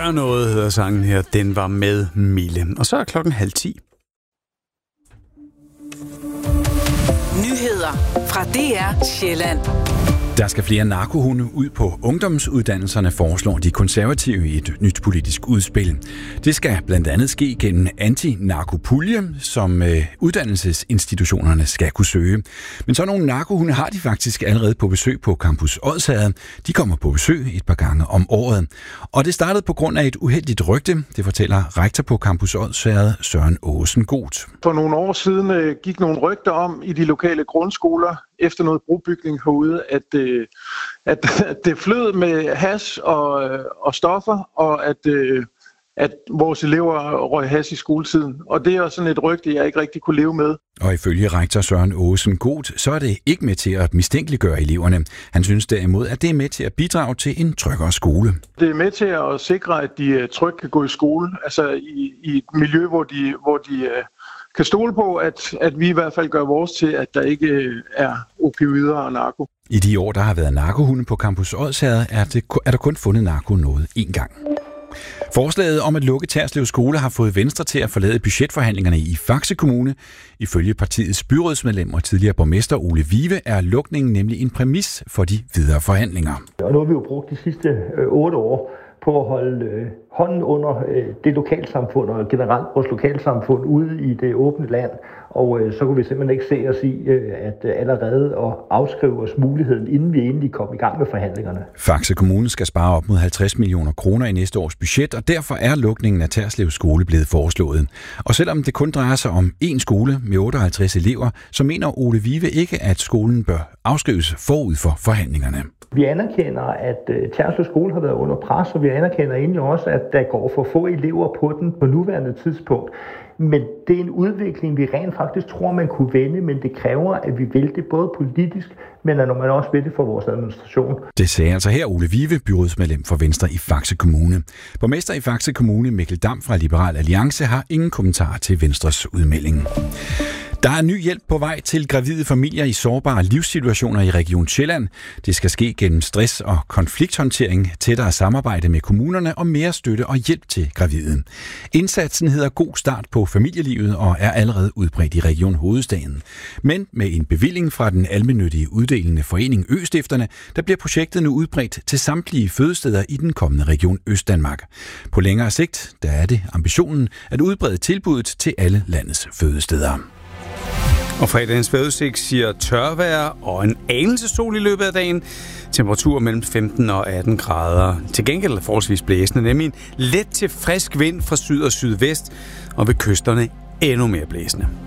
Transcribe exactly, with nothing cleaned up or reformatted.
Gør noget, hedder sangen her. Den var med Mille. Og så er klokken halv ti. Nyheder fra D R Sjælland. Der skal flere narkohunde ud på ungdomsuddannelserne, foreslår de konservative i et nyt politisk udspil. Det skal blandt andet ske gennem anti-narkopulje, som øh, uddannelsesinstitutionerne skal kunne søge. Men så nogle narkohunde har de faktisk allerede på besøg på Campus Odsherred. De kommer på besøg et par gange om året. Og det startede på grund af et uheldigt rygte, det fortæller rektor på Campus Odsherred, Søren Åsen Goth. For nogle år siden øh, gik nogle rygter om i de lokale grundskoler, efter noget brobygning herude, at, øh, at, at det flød med hash og, øh, og stoffer, og at, øh, at vores elever røg hash i skoletiden. Og det er sådan et rygte, jeg ikke rigtig kunne leve med. Og ifølge rektor Søren Åsen Goth, så er det ikke med til at mistænkeliggøre eleverne. Han synes derimod, at det er med til at bidrage til en tryggere skole. Det er med til at sikre, at de trygt kan gå i skole, altså i, i et miljø, hvor de, hvor de øh, kan stole på, at, at vi i hvert fald gør vores til, at der ikke er opioider og narko. I de år, der har været narkohunde på Campus Odsherred, er, det, er der kun fundet narko noget én gang. Forslaget om at lukke Terslev skole har fået Venstre til at forlade budgetforhandlingerne i Faxe Kommune. Ifølge partiets byrådsmedlem og tidligere borgmester Ole Vive er lukningen nemlig en præmis for de videre forhandlinger. Og nu har vi jo brugt de sidste øh, otte år på at holde øh, hånden under øh, det lokalsamfund og generelt vores lokalsamfund ude i det åbne land. Og øh, så kunne vi simpelthen ikke se os i øh, at øh, allerede at afskrive os muligheden, inden vi egentlig kom i gang med forhandlingerne. Faxe Kommune skal spare op mod halvtreds millioner kroner i næste års budget, og derfor er lukningen af Terslev skole blevet foreslået. Og selvom det kun drejer sig om én skole med otteoghalvtreds elever, så mener Ole Vive ikke, at skolen bør afskrives forud for forhandlingerne. Vi anerkender, at Terslev skole har været under pres, og vi anerkender egentlig også, at der går for få elever på den på nuværende tidspunkt. Men det er en udvikling, vi rent faktisk tror, man kunne vende, men det kræver, at vi vil det både politisk, men at når man også vil det for vores administration. Det sagde altså her Ole Vive, byrådsmedlem for Venstre i Faxe Kommune. Borgmester i Faxe Kommune, Mikkel Dam fra Liberal Alliance, har ingen kommentar til Venstres udmelding. Der er ny hjælp på vej til gravide familier i sårbare livssituationer i Region Sjælland. Det skal ske gennem stress- og konflikthåndtering, tættere samarbejde med kommunerne og mere støtte og hjælp til gravide. Indsatsen hedder God Start på familielivet og er allerede udbredt i Region Hovedstaden. Men med en bevilling fra den almennyttige uddelende forening Østifterne, der bliver projektet nu udbredt til samtlige fødesteder i den kommende Region Østdanmark. På længere sigt, der er det ambitionen at udbrede tilbuddet til alle landets fødesteder. Og fredagens vejrudsigt siger tørvejr og en anelse sol i løbet af dagen. Temperatur mellem femten og atten grader. Til gengæld er forholdsvis blæsende, nemlig en let til frisk vind fra syd og sydvest, og ved kysterne endnu mere blæsende.